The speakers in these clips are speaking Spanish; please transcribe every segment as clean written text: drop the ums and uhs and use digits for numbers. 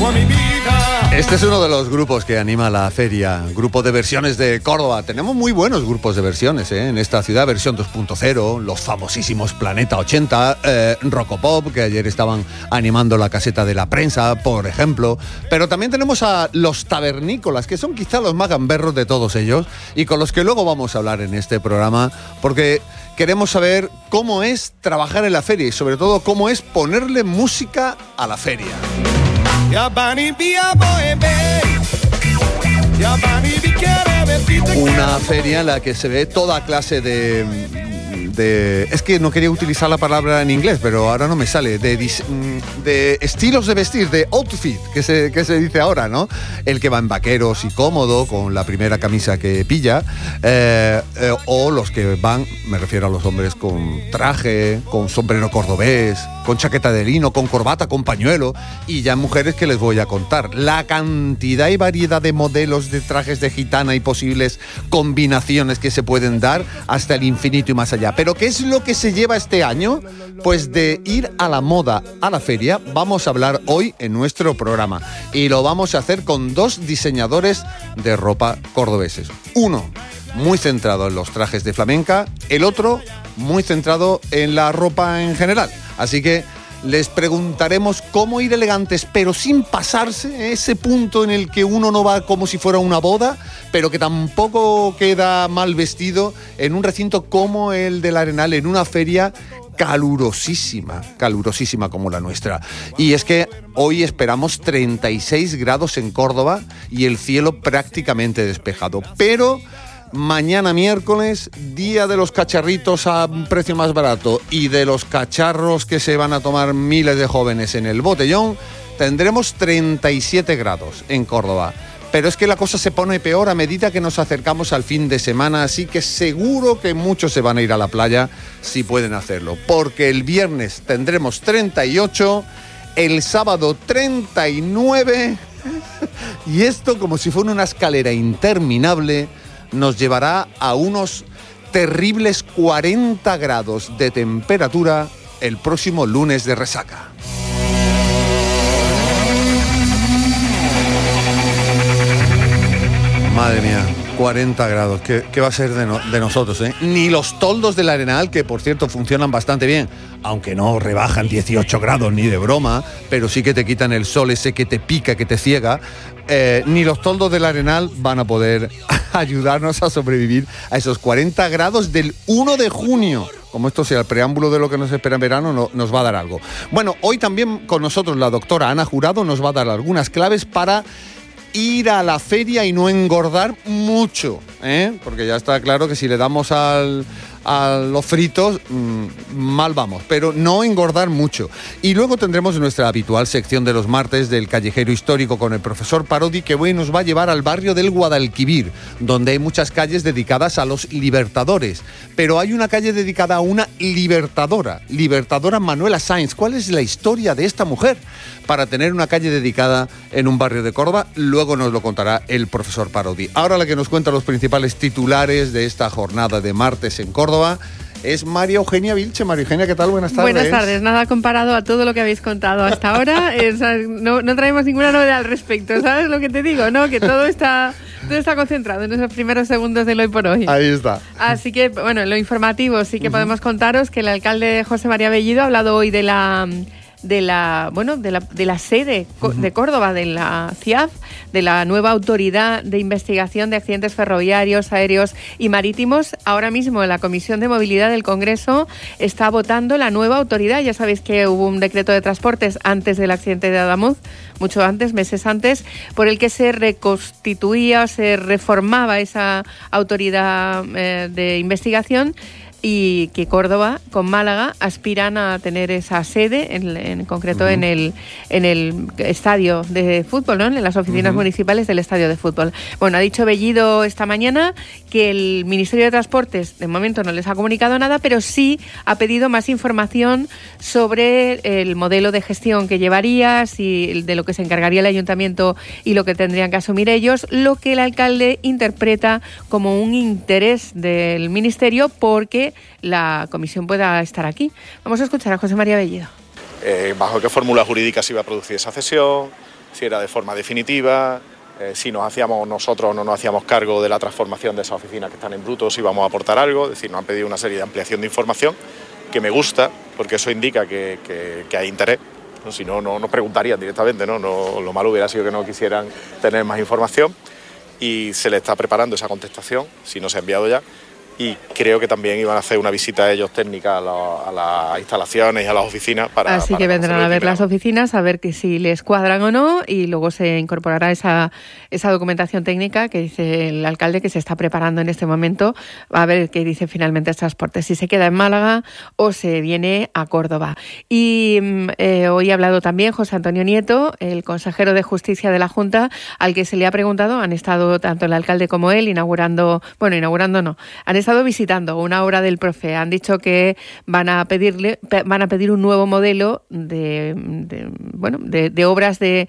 Este es uno de los grupos que anima la feria, grupo de versiones de Córdoba. Tenemos muy buenos grupos de versiones en esta ciudad, versión 2.0, los famosísimos Planeta 80, Rocopop, que ayer estaban animando la caseta de la prensa, por ejemplo. Pero también tenemos a los Tabernícolas, que son quizá los más gamberros de todos ellos y con los que luego vamos a hablar en este programa, porque queremos saber cómo es trabajar en la feria y sobre todo cómo es ponerle música a la feria. Una feria en la que se ve toda clase de es que no quería utilizar la palabra en inglés, pero ahora no me sale, de estilos de vestir, de outfit, que se dice ahora, ¿no? El que va en vaqueros y cómodo, con la primera camisa que pilla, o los que van, me refiero a los hombres, con traje, con sombrero cordobés, con chaqueta de lino, con corbata, con pañuelo, y ya mujeres que les voy a contar. La cantidad y variedad de modelos de trajes de gitana y posibles combinaciones que se pueden dar hasta el infinito y más allá. ¿Pero qué es lo que se lleva este año? Pues de ir a la moda, a la feria, vamos a hablar hoy en nuestro programa. Y lo vamos a hacer con dos diseñadores de ropa cordobeses. Uno muy centrado en los trajes de flamenca, el otro muy centrado en la ropa en general. Así que les preguntaremos cómo ir elegantes, pero sin pasarse ese punto en el que uno no va como si fuera una boda, pero que tampoco queda mal vestido en un recinto como el del Arenal, en una feria calurosísima como la nuestra. Y es que hoy esperamos 36 grados en Córdoba y el cielo prácticamente despejado. Pero mañana miércoles, día de los cacharritos a un precio más barato y de los cacharros que se van a tomar miles de jóvenes en el botellón, tendremos 37 grados en Córdoba. Pero es que la cosa se pone peor a medida que nos acercamos al fin de semana, así que seguro que muchos se van a ir a la playa si pueden hacerlo. Porque el viernes tendremos 38, el sábado 39, y esto, como si fuera una escalera interminable, nos llevará a unos terribles 40 grados de temperatura el próximo lunes de resaca. Madre mía, 40 grados, ¿qué va a ser de nosotros, eh? Ni los toldos del Arenal, que por cierto funcionan bastante bien, aunque no rebajan 18 grados ni de broma, pero sí que te quitan el sol ese que te pica, que te ciega, ni los toldos del Arenal van a poder ayudarnos a sobrevivir a esos 40 grados del 1 de junio. Como esto sea el preámbulo de lo que nos espera en verano, nos va a dar algo. Bueno, hoy también con nosotros la doctora Ana Jurado nos va a dar algunas claves para ir a la feria y no engordar mucho, porque ya está claro que si le damos a los fritos, mal vamos, pero no engordar mucho. Y luego tendremos nuestra habitual sección de los martes del Callejero Histórico con el profesor Parodi, que hoy nos va a llevar al barrio del Guadalquivir, donde hay muchas calles dedicadas a los libertadores. Pero hay una calle dedicada a una libertadora Manuela Sáenz. ¿Cuál es la historia de esta mujer para tener una calle dedicada en un barrio de Córdoba? Luego nos lo contará el profesor Parodi. Ahora la que nos cuenta los principales titulares de esta jornada de martes en Córdoba es María Eugenia Vilche. María Eugenia, ¿qué tal? Buenas tardes. Buenas tardes. Nada comparado a todo lo que habéis contado hasta ahora. No traemos ninguna novedad al respecto. ¿Sabes lo que te digo? ¿No? Que todo está concentrado en esos primeros segundos del hoy por hoy. Ahí está. Así que, bueno, en lo informativo sí que podemos contaros que el alcalde José María Bellido ha hablado hoy de la sede de Córdoba, de la CIAF, de la nueva Autoridad de Investigación de Accidentes Ferroviarios, Aéreos y Marítimos. Ahora mismo la Comisión de Movilidad del Congreso está votando la nueva autoridad. Ya sabéis que hubo un decreto de transportes antes del accidente de Adamuz, mucho antes, meses antes, por el que se reconstituía, se reformaba esa autoridad de investigación, y que Córdoba con Málaga aspiran a tener esa sede, en concreto en el estadio de fútbol, ¿no? En las oficinas municipales del estadio de fútbol. Bueno, ha dicho Bellido esta mañana que el Ministerio de Transportes de momento no les ha comunicado nada, pero sí ha pedido más información sobre el modelo de gestión que llevaría, de lo que se encargaría el ayuntamiento y lo que tendrían que asumir ellos, lo que el alcalde interpreta como un interés del Ministerio porque la comisión pueda estar aquí. Vamos a escuchar a José María Bellido. ¿Bajo qué fórmula jurídica se iba a producir esa cesión? si era de forma definitiva, si nos hacíamos nosotros o no nos hacíamos cargo de la transformación de esas oficinas que están en bruto, si íbamos a aportar algo. Es decir, nos han pedido una serie de ampliación de información que me gusta, porque eso indica que hay interés. Si no, no nos preguntarían directamente, ¿no? Lo malo hubiera sido que no quisieran tener más información, y se le está preparando esa contestación, si no se ha enviado ya, y creo que también iban a hacer una visita ellos técnica a las instalaciones y a las oficinas Así que vendrán a ver las oficinas, a ver que si les cuadran o no, y luego se incorporará esa documentación técnica que dice el alcalde que se está preparando en este momento, a ver qué dice finalmente el transporte, si se queda en Málaga o se viene a Córdoba. Y hoy ha hablado también José Antonio Nieto, el consejero de Justicia de la Junta, al que se le ha preguntado. Han estado tanto el alcalde como él han estado visitando una obra del Profe. Han dicho que van a pedir un nuevo modelo de obras de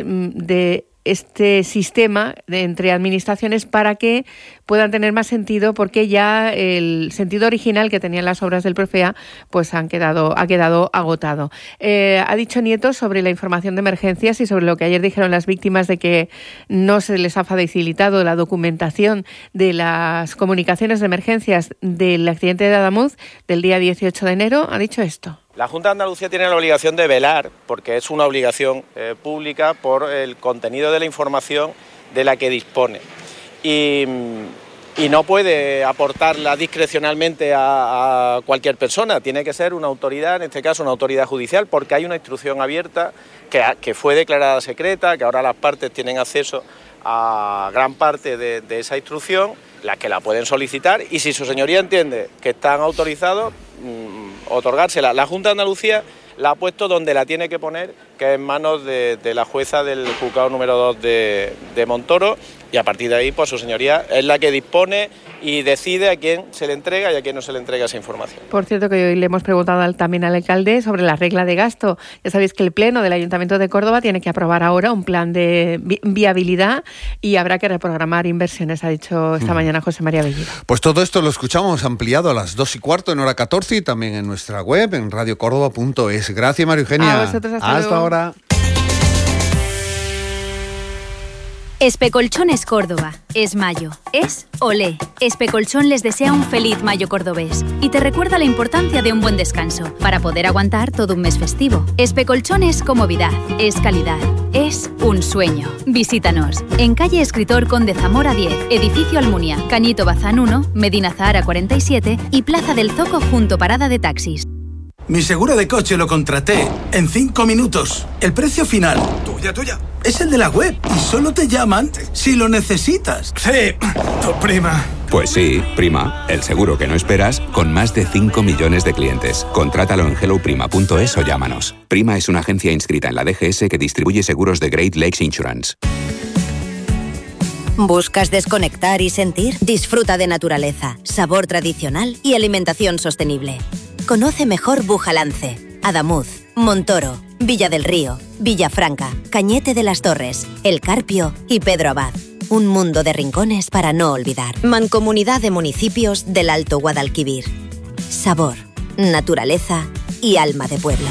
este sistema entre administraciones para que puedan tener más sentido, porque ya el sentido original que tenían las obras del Profea pues ha quedado agotado. Ha dicho Nieto sobre la información de emergencias y sobre lo que ayer dijeron las víctimas de que no se les ha facilitado la documentación de las comunicaciones de emergencias del accidente de Adamuz del día 18 de enero. Ha dicho esto. La Junta de Andalucía tiene la obligación de velar, porque es una obligación pública, por el contenido de la información de la que dispone. Y no puede aportarla discrecionalmente a cualquier persona, tiene que ser una autoridad, en este caso una autoridad judicial, porque hay una instrucción abierta que fue declarada secreta, que ahora las partes tienen acceso a gran parte de esa instrucción, las que la pueden solicitar, y si su señoría entiende que están autorizados, otorgársela. La Junta de Andalucía la ha puesto donde la tiene que poner, que es en manos de la jueza del juzgado número 2 de Montoro, y a partir de ahí, pues su señoría es la que dispone y decide a quién se le entrega y a quién no se le entrega esa información. Por cierto, que hoy le hemos preguntado también al alcalde sobre la regla de gasto. Ya sabéis que el Pleno del Ayuntamiento de Córdoba tiene que aprobar ahora un plan de viabilidad y habrá que reprogramar inversiones, ha dicho esta mañana José María Bellido. Pues todo esto lo escuchamos ampliado a las 2:15 en hora 14 y también en nuestra web, en radiocórdoba.es. Gracias, María Eugenia. A vosotros, hasta ahora. Especolchones Córdoba. Es mayo. Es olé. Especolchón les desea un feliz mayo cordobés y te recuerda la importancia de un buen descanso para poder aguantar todo un mes festivo. Especolchón es comodidad, es calidad, es un sueño. Visítanos en calle Escritor Conde Zamora 10, edificio Almunia, Cañito Bazán 1, Medina Zahara 47 y Plaza del Zoco junto parada de taxis. Mi seguro de coche lo contraté en 5 minutos. El precio final, tuya, es el de la web y solo te llaman si lo necesitas. Sí, tu prima. Pues sí, Prima, el seguro que no esperas, con más de 5 millones de clientes. Contrátalo en helloprima.es o llámanos. Prima es una agencia inscrita en la DGS que distribuye seguros de Great Lakes Insurance. ¿Buscas desconectar y sentir? Disfruta de naturaleza, sabor tradicional y alimentación sostenible. Conoce mejor Bujalance, Adamuz, Montoro, Villa del Río, Villafranca, Cañete de las Torres, El Carpio y Pedro Abad. Un mundo de rincones para no olvidar. Mancomunidad de Municipios del Alto Guadalquivir. Sabor, naturaleza y alma de pueblo.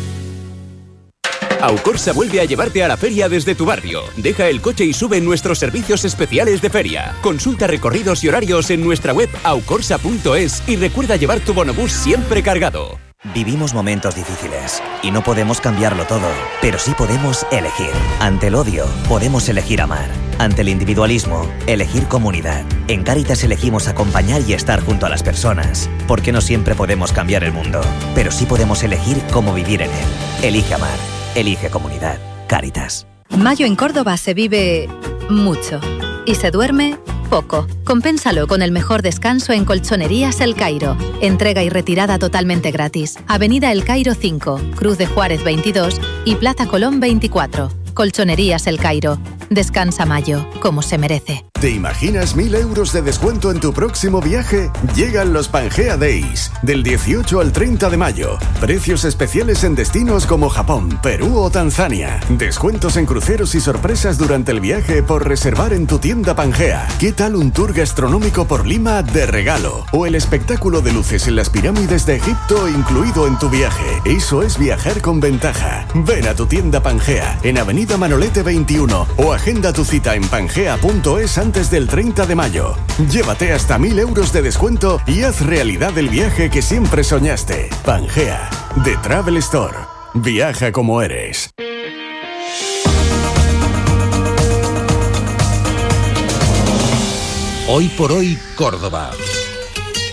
Aucorsa vuelve a llevarte a la feria desde tu barrio. Deja el coche y sube en nuestros servicios especiales de feria. Consulta recorridos y horarios en nuestra web aucorsa.es y recuerda llevar tu bonobús siempre cargado. Vivimos momentos difíciles y no podemos cambiarlo todo, pero sí podemos elegir. Ante el odio, podemos elegir amar. Ante el individualismo, elegir comunidad. En Cáritas elegimos acompañar y estar junto a las personas, porque no siempre podemos cambiar el mundo, pero sí podemos elegir cómo vivir en él. Elige amar. Elige comunidad. Cáritas. Mayo en Córdoba se vive mucho y se duerme poco. Compénsalo con el mejor descanso en Colchonerías El Cairo. Entrega y retirada totalmente gratis. Avenida El Cairo 5, Cruz de Juárez 22 y Plaza Colón 24. Colchonerías El Cairo. Descansa mayo, como se merece. ¿Te imaginas 1.000 euros de descuento en tu próximo viaje? Llegan los Pangea Days, del 18 al 30 de mayo. Precios especiales en destinos como Japón, Perú o Tanzania. Descuentos en cruceros y sorpresas durante el viaje por reservar en tu tienda Pangea. ¿Qué tal un tour gastronómico por Lima de regalo? O el espectáculo de luces en las pirámides de Egipto incluido en tu viaje. Eso es viajar con ventaja. Ven a tu tienda Pangea, en Avenida Manolete 21, o agenda tu cita en pangea.es antes del 30 de mayo. Llévate hasta 1.000 euros de descuento y haz realidad el viaje que siempre soñaste. Pangea, The Travel Store. Viaja como eres. Hoy por hoy, Córdoba.